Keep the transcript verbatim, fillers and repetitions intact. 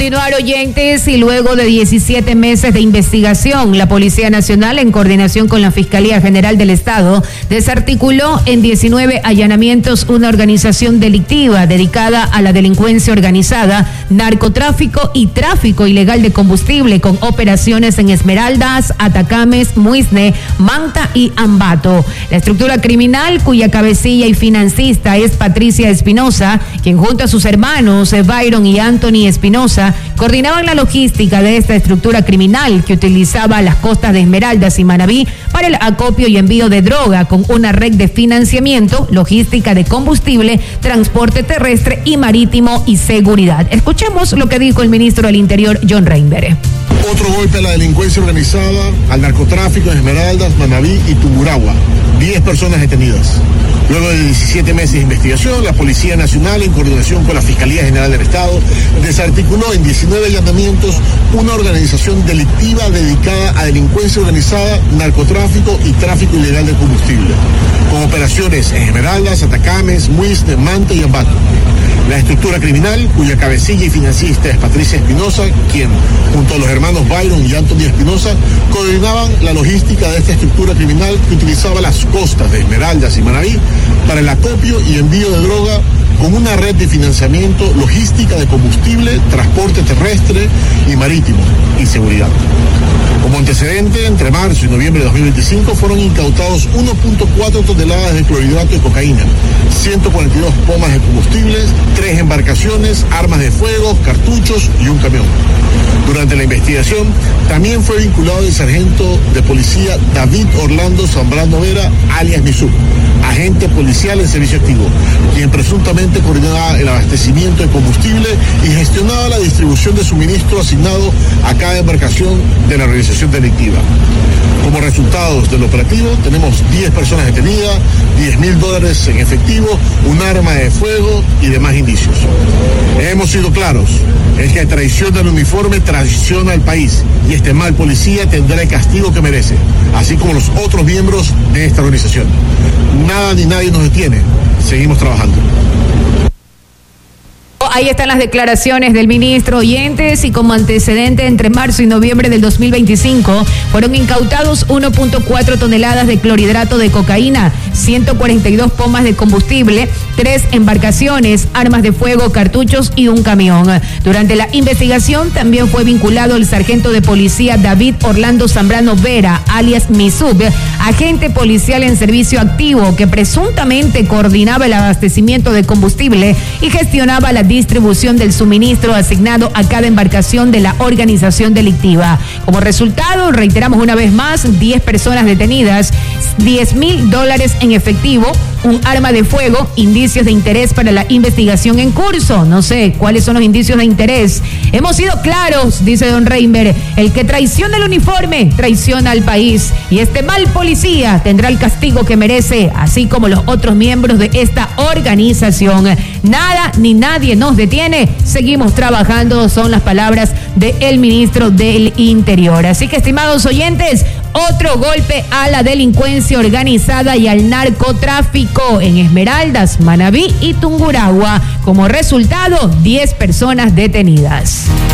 continuar, oyentes, y luego de diecisiete meses de investigación, la Policía Nacional, en coordinación con la Fiscalía General del Estado, desarticuló en diecinueve allanamientos una organización delictiva dedicada a la delincuencia organizada, narcotráfico y tráfico ilegal de combustible, con operaciones en Esmeraldas, Atacames, Muisne, Manta y Ambato. La estructura criminal, cuya cabecilla y financista es Patricia Espinosa, quien junto a sus hermanos Byron y Anthony Espinosa coordinaban la logística de esta estructura criminal, que utilizaba las costas de Esmeraldas y Manabí para el acopio y envío de droga, con una red de financiamiento, logística de combustible, transporte terrestre y marítimo y seguridad. Escuchemos lo que dijo el ministro del Interior, John Reinberg. Otro golpe a la delincuencia organizada, al narcotráfico en Esmeraldas, Manabí y Tungurahua. diez personas detenidas. Luego de diecisiete meses de investigación, la Policía Nacional, en coordinación con la Fiscalía General del Estado, desarticuló en diecinueve allanamientos una organización delictiva dedicada a delincuencia organizada, narcotráfico y tráfico ilegal de combustible, con operaciones en Esmeraldas, Atacames, Muisne, Manta y Ambato. La estructura criminal, cuya cabecilla y financista es Patricia Espinosa, quien, junto a los hermanos Byron y Anthony Espinosa, coordinaban la logística de esta estructura criminal, que utilizaba las costas de Esmeraldas y Manabí para el acopio y envío de droga, con una red de financiamiento, logística de combustible, transporte terrestre y marítimo y seguridad. Como antecedente, entre marzo y noviembre de dos mil veinticinco fueron incautados uno punto cuatro toneladas de clorhidrato de cocaína, ciento cuarenta y dos pomas de combustibles, tres embarcaciones, armas de fuego, cartuchos y un camión. Durante la investigación, también fue vinculado el sargento de policía David Orlando Zambrano Vera, alias Misú, agente policial en servicio activo, quien presuntamente coordinaba el abastecimiento de combustible y gestionaba la distribución de suministro asignado a cada embarcación de la organización delictiva. Como resultados del operativo, tenemos diez personas detenidas, diez mil dólares en efectivo, un arma de fuego y demás indicios. Hemos sido claros, es que traición del uniforme traiciona al país, y este mal policía tendrá el castigo que merece, así como los otros miembros de esta organización. Nada ni nadie nos detiene, seguimos trabajando. Ahí están las declaraciones del ministro, oyentes, y como antecedente, entre marzo y noviembre del dos mil veinticinco fueron incautados uno punto cuatro toneladas de clorhidrato de cocaína, ciento cuarenta y dos pomas de combustible, tres embarcaciones, armas de fuego, cartuchos y un camión. Durante la investigación también fue vinculado el sargento de policía David Orlando Zambrano Vera, alias Misub, agente policial en servicio activo, que presuntamente coordinaba el abastecimiento de combustible y gestionaba la distribución del suministro asignado a cada embarcación de la organización delictiva. Como resultado, reiteramos una vez más, diez personas detenidas, diez mil dólares en efectivo, un arma de fuego, indicios de interés para la investigación en curso. No sé cuáles son los indicios de interés. Hemos sido claros, dice don Reinberg, el que traiciona el uniforme traiciona al país, y este mal policía tendrá el castigo que merece, así como los otros miembros de esta organización. Nada ni nadie nos detiene, seguimos trabajando, son las palabras del ministro del Interior. Así que, estimados oyentes, otro golpe a la delincuencia organizada y al narcotráfico en Esmeraldas, Manabí y Tungurahua. Como resultado, diez personas detenidas.